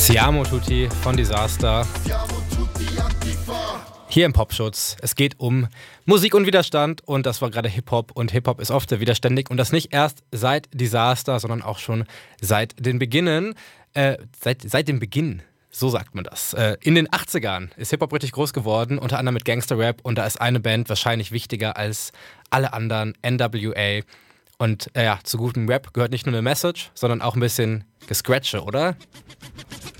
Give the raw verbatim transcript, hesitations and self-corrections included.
Siamo Tutti von Disaster. Hier im Popschutz. Es geht um Musik und Widerstand und das war gerade Hip-Hop und Hip-Hop ist oft sehr widerständig und das nicht erst seit Disaster, sondern auch schon seit den Beginnen, äh, seit, seit dem Beginn, so sagt man das. Äh, in den achtzigern ist Hip-Hop richtig groß geworden, unter anderem mit Gangster-Rap und da ist eine Band wahrscheinlich wichtiger als alle anderen, N W A. Und äh, ja, zu gutem Rap gehört nicht nur eine Message, sondern auch ein bisschen Gescratche, oder?